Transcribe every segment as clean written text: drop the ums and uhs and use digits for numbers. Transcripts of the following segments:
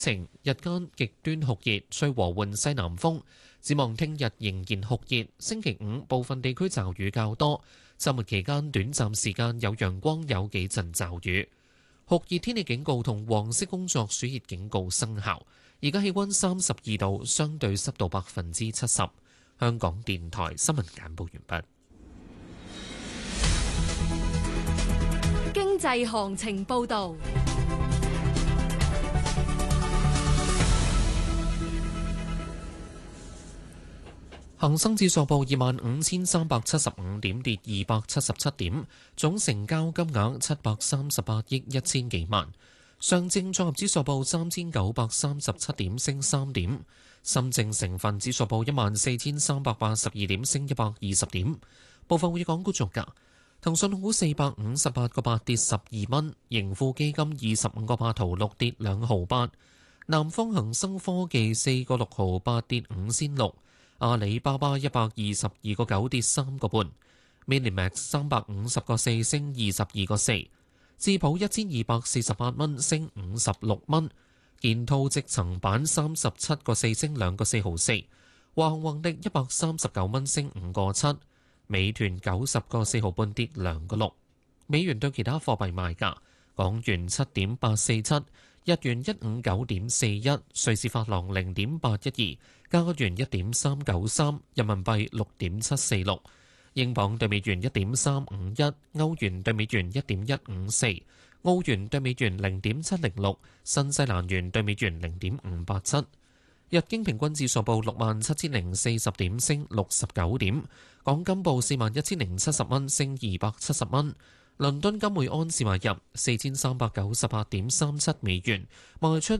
晴，日間極端酷熱，吹和緩西南風。展望聽日仍然酷熱，星期五部分地區驟雨較多，週末期間短暫時間有陽光，有幾陣驟雨。酷熱天氣警告同黃色工作暑熱警告生效。而家氣溫32度，相對濕度70%。香港電台新聞簡報完畢。 經濟行情報導。 恒生指數報25,375點，跌277點，總成交金額738億1000幾萬。上證綜合指數報3937點，升3點。深證成分指數報14,382點，升120點。部分匯港股作價：騰訊控股458個8跌12蚊，盈富基金25個8毫6跌2毫8，南方恒生科技4個6毫8跌5仙6。阿里巴巴122個9跌3個半 ，Minimax 350個4升22個4，智普1248蚊升56蚊，建滔積層板37個4升2個4毫4，華虹宏力139蚊升5個7，美團90個4毫半跌2個6。美元對其他貨幣賣價：港元7.847，日元159.41，瑞士法郎0.812。加元1.393，人民幣6.746，英鎊對美元1.351，歐元對美元1.154，澳元對美元0.706，新西蘭元對美元0.587。日經平均指數報67,040點，升69點。港金報41,070蚊，升270蚊。倫敦金每安士買入4398.37美元，賣出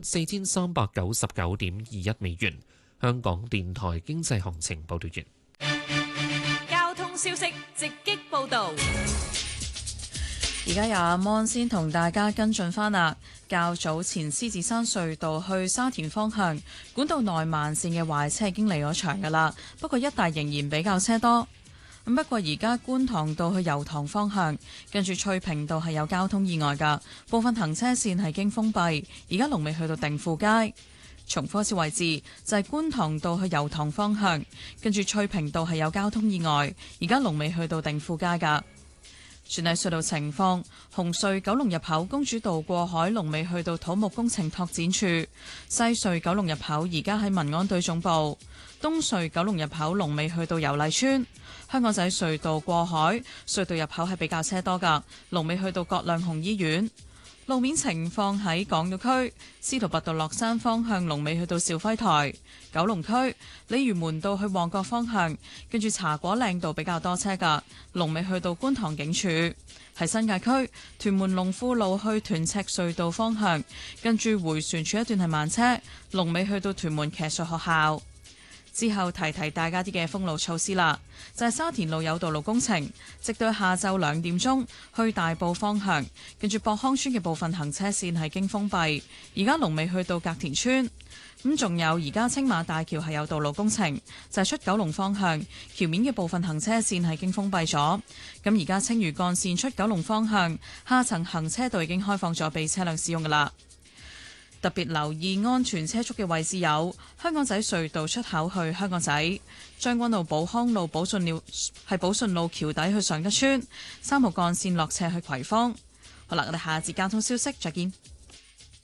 4399.21美元。香港電台經濟行情報道完。 交通消息直擊報導。 而家由阿芒先同大家跟進返啦。較早前獅子山隧道去沙田方向管道內慢線嘅壞車已經離咗場㗎啦，不過一帶仍然比較車多。不過而家觀塘道去油塘方向跟住翠屏道係有交通意外㗎，部分行車線係經封閉，而家龍尾去到定富街。重複一次位置就係觀塘道去油塘方向，跟住翠屏道係有交通意外，而家龍尾去到定富街㗎。全係隧道情況，紅隧九龍入口公主道過海龍尾去到土木工程拓展處，西隧九龍入口而家喺民安隊總部，東隧九龍入口龍尾去到油麗邨，香港仔隧道過海隧道入口係比較車多㗎，龍尾去到葛量洪醫院。路面情況喺港島區，司徒拔道落山方向龍尾去到肇輝台；九龍區鯉魚門道去旺角方向，跟住茶果嶺道比較多車㗎，龍尾去到觀塘警署。喺新界區，屯門龍富路去屯赤隧道方向，跟住迴旋處一段係慢車，龍尾去到屯門騎術學校。之後提提大家啲嘅封路措施啦，就係沙田路有道路工程，直到下晝2點鐘去大埔方向，跟住博康村嘅部分行車線係經封閉，而家龍尾去到隔田村。咁仲有而家青馬大橋係有道路工程，就係出九龍方向橋面嘅部分行車線係經封閉咗。咁而家青嶼幹線出九龍方向下層行車道已經開放咗俾車輛使用噶啦。特別留意安全車速嘅位置有香港仔隧道出口去香港仔、將軍澳寶康路寶順路橋底去上吉村、3號幹線落斜去葵芳。好啦，我哋下節交通消息再見。